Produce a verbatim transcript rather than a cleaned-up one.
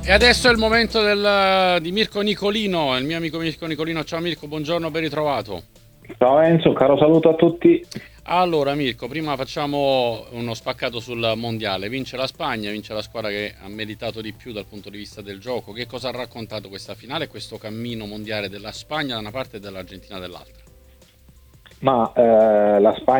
E adesso è il momento del, di Mirko Nicolino, il mio amico Mirko Nicolino. Ciao Mirko, buongiorno, ben ritrovato. Ciao Enzo, caro saluto a tutti. Allora Mirko, prima facciamo uno spaccato sul mondiale. Vince la Spagna, vince la squadra che ha meritato di più dal punto di vista del gioco. Che cosa ha raccontato questa finale e questo cammino mondiale della Spagna da una parte e dell'Argentina dall'altra? Ma eh, la Spagna